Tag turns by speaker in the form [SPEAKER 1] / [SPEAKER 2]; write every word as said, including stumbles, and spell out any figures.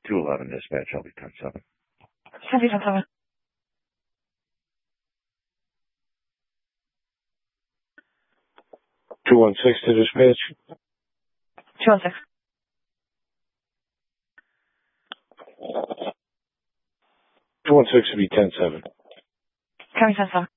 [SPEAKER 1] two eleven dispatch, I'll be ten seven.
[SPEAKER 2] Copy, ten seven.
[SPEAKER 1] two one six to dispatch.
[SPEAKER 2] two one six.
[SPEAKER 1] two one six will be ten seven.
[SPEAKER 2] Copy, ten seven.